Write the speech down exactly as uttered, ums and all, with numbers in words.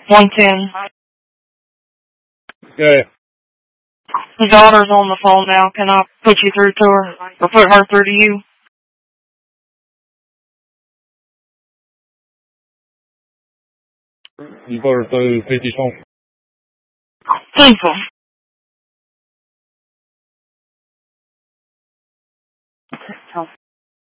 one ten. Yeah. The daughter's on the phone now. Can I put you through to her? Or put her through to you? You put her through fifty phone. People.